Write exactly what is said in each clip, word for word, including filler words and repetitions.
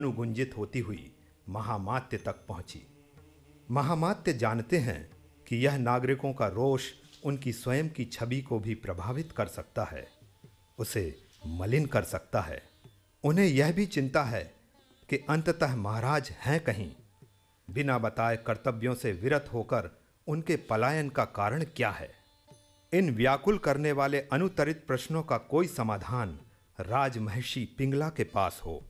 अनुगुंजित होती हुई महामात्य तक पहुंची। महामात्य जानते हैं कि यह नागरिकों का रोष उनकी स्वयं की छवि को भी प्रभावित कर सकता है, उसे मलिन कर सकता है। उन्हें यह भी चिंता है कि अंततः महाराज हैं कहीं। बिना बताए कर्तव्यों से विरत होकर उनके पलायन का कारण क्या है? इन व्याकुल करने वाले अनुत्तरित प्रश्नों का कोई समाधान राजमहिषी पिंगला के पास हो।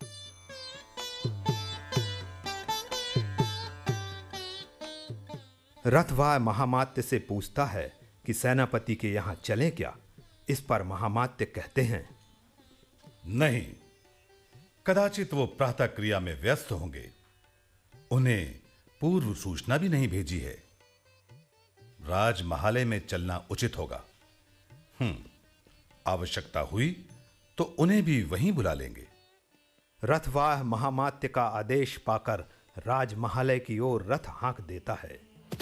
रथवाह महामात्य से पूछता है कि सेनापति के यहां चलें क्या? इस पर महामात्य कहते हैं, नहीं, कदाचित वो प्रातः क्रिया में व्यस्त होंगे। उन्हें पूर्व सूचना भी नहीं भेजी है। राजमहालय में चलना उचित होगा। हम्म आवश्यकता हुई तो उन्हें भी वहीं बुला लेंगे। रथवाह महामात्य का आदेश पाकर राजमहालय की ओर रथ हाँक देता है।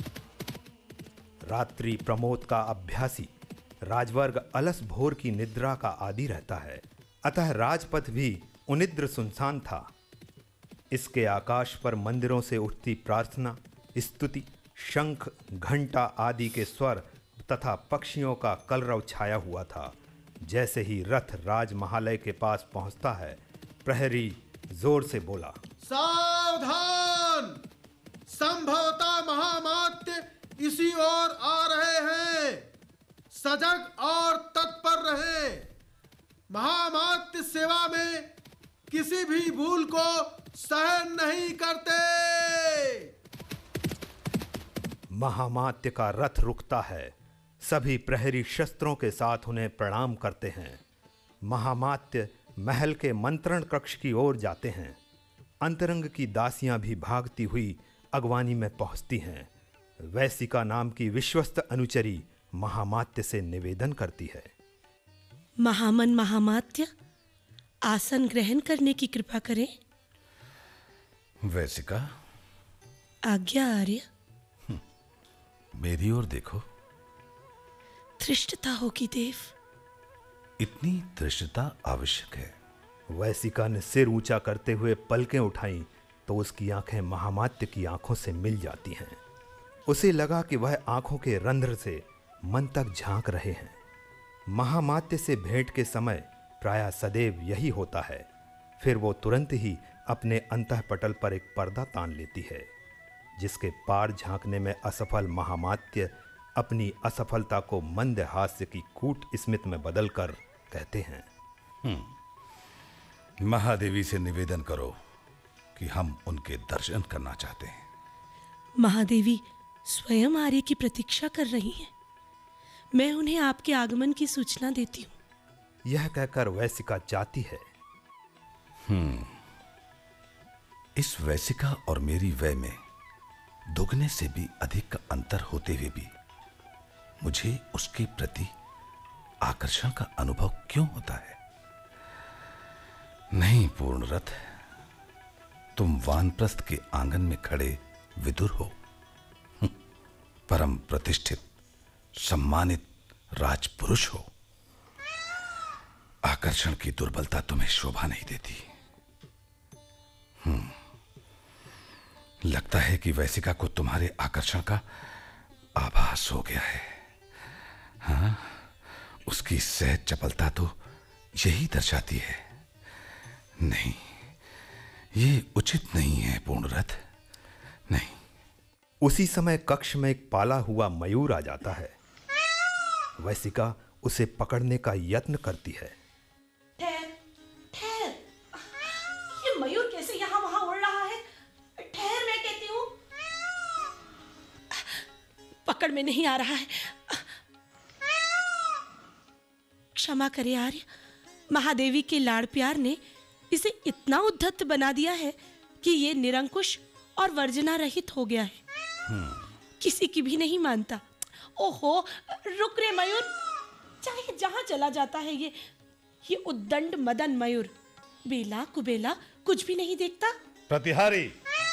रात्रि प्रमोद का अभ्यासी राजवर्ग अलस भोर की निद्रा का आदी रहता है, अतः राजपथ भी उनिद्र सुनसान था। इसके आकाश पर मंदिरों से उठती प्रार्थना, स्तुति, शंख, घंटा आदि के स्वर तथा पक्षियों का कलरव छाया हुआ था। जैसे ही रथ राजमहालय के पास पहुंचता है, प्रहरी जोर से बोला, सावधान! संभवतः महामात्य इसी ओर आ रहे हैं। सजग और तत्पर रहे। महामात्य सेवा में किसी भी भूल को सहन नहीं करते। महामात्य का रथ रुकता है। सभी प्रहरी शस्त्रों के साथ उन्हें प्रणाम करते हैं। महामात्य महल के मंत्रण कक्ष की ओर जाते हैं। अंतरंग की दासियां भी भागती हुई अगवानी में पहुंचती हैं। वैसिका नाम की विश्वस्त अनुचरी महामात्य से निवेदन करती है, महामन महामात्य, आसन ग्रहण करने की कृपा करें। वैसिका, आज्ञा आर्य। मेरी ओर देखो। धृष्टता होगी देव। इतनी धृष्टता आवश्यक है। वैसिका ने सिर ऊंचा करते हुए पलकें उठाईं तो उसकी आंखें महामात्य की आंखों से मिल जाती हैं। उसे लगा कि वह आंखों के रंध्र से मन तक झांक रहे हैं। महामात्य से भेंट के समय प्रायः सदैव यही होता है। फिर वो तुरंत ही अपने अंतःपटल पर एक पर्दा तान लेती है, जिसके पार झांकने में असफल महामात्य अपनी असफलता को मंद हास्य की कूट स्मित में बदलकर कहते हैं, हम्म महादेवी से निवेदन करो कि हम उनके दर्शन करना चाहते हैं। महादेवी स्वयं आर्य की प्रतीक्षा कर रही हैं। मैं उन्हें आपके आगमन की सूचना देती हूं। यह कहकर वैसिका जाती है। हम्म इस वैसिका और मेरी वै में दुगने से भी अधिक का अंतर होते हुए भी मुझे उसके प्रति आकर्षण का अनुभव क्यों होता है? नहीं पूर्णरथ, तुम वानप्रस्थ के आंगन में खड़े विदुर हो, परम प्रतिष्ठित सम्मानित राजपुरुष हो। आकर्षण की दुर्बलता तुम्हें शोभा नहीं देती। हम्म लगता है कि वैसिका को तुम्हारे आकर्षण का आभास हो गया है। हाँ, उसकी सहज चपलता तो यही दर्शाती है। नहीं, ये उचित नहीं है पूर्णरथ, नहीं। उसी समय कक्ष में एक पाला हुआ मयूर आ जाता है। वैसिका उसे पकड़ने का यत्न करती है। ठहर, ठहर। ये मयूर कैसे यहाँ वहां उड़ रहा है? ठहर, मैं कहती हूँ। पकड़ में नहीं आ रहा है। क्षमा करे आर्य, महादेवी के लाड़ प्यार ने इसे इतना उद्धत बना दिया है कि ये निरंकुश और वर्जना रहित हो गया है। किसी की भी नहीं मानता। ओहो, रुक रे मयूर, चाहे जहां चला जाता है ये ये उद्दंड मदन मयूर, बेला कुबेला कुछ भी नहीं देखता। प्रतिहारी,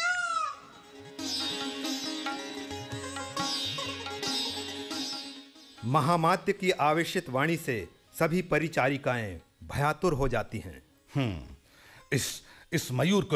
महामात्य की आवेशित वाणी से सभी परिचारिकाएं भयातुर हो जाती हैं। हम्म इस इस मयूर को